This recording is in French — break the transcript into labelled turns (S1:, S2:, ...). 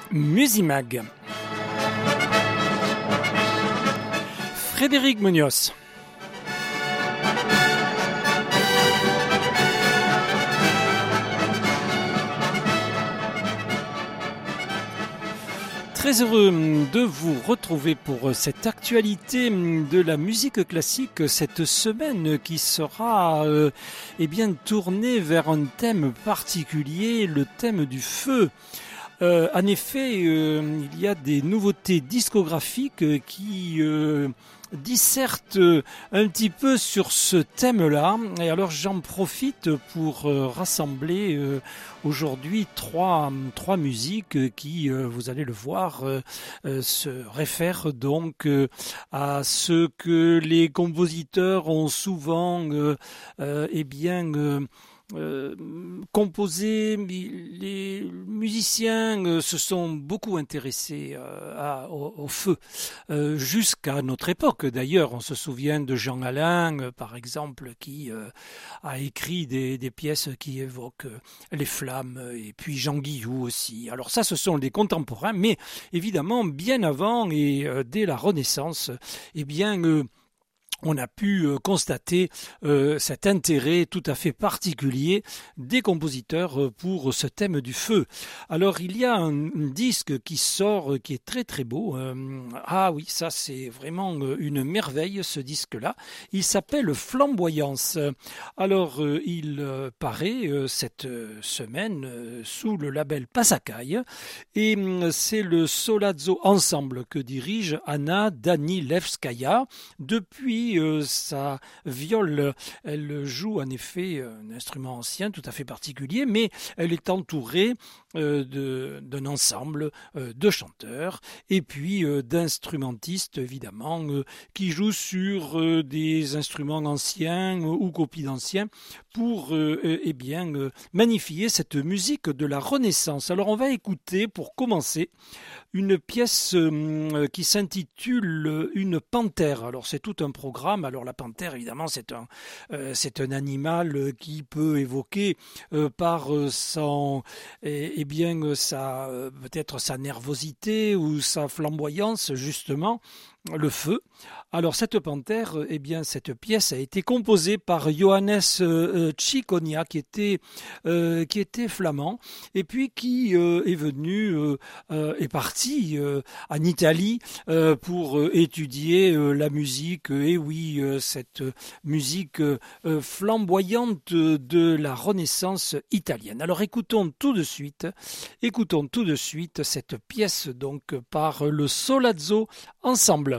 S1: Musimag. Frédéric Munoz. Très heureux de vous retrouver pour cette actualité de la musique classique cette semaine qui sera tournée vers un thème particulier, le thème du feu. En effet, il y a des nouveautés discographiques qui dissertent un petit peu sur ce thème-là. Et alors j'en profite pour rassembler aujourd'hui trois musiques qui, vous allez le voir, se réfèrent donc à ce que les compositeurs ont souvent composé. Les musiciens se sont beaucoup intéressés au feu jusqu'à notre époque. D'ailleurs, on se souvient de Jean Alain, par exemple, qui a écrit des pièces qui évoquent les flammes, et puis Jean Guillou aussi. Alors ça, ce sont des contemporains, mais évidemment, bien avant et dès la Renaissance, on a pu constater cet intérêt tout à fait particulier des compositeurs pour ce thème du feu. Alors il y a un disque qui sort qui est très très beau. Ah oui, ça c'est vraiment une merveille, ce disque-là. Il s'appelle Flamboyance. Alors il paraît cette semaine sous le label Passacaille, et c'est le Solazzo Ensemble que dirige Anna Danilevskaya. Depuis sa viole, elle joue en effet un instrument ancien tout à fait particulier, mais elle est entourée d'un ensemble de chanteurs et puis d'instrumentistes évidemment qui jouent sur des instruments anciens ou copies d'anciens pour magnifier cette musique de la Renaissance. Alors on va écouter pour commencer une pièce qui s'intitule Une panthère. Alors c'est tout un programme. Alors la panthère, évidemment, c'est un animal qui peut évoquer par peut-être sa nervosité ou sa flamboyance, justement, le feu. Alors cette panthère, cette pièce a été composée par Johannes Ciconia, qui était flamand, et puis qui est parti en Italie pour étudier la musique. Et oui, cette musique flamboyante de la Renaissance italienne. Alors écoutons tout de suite cette pièce donc par le Solazzo Ensemble.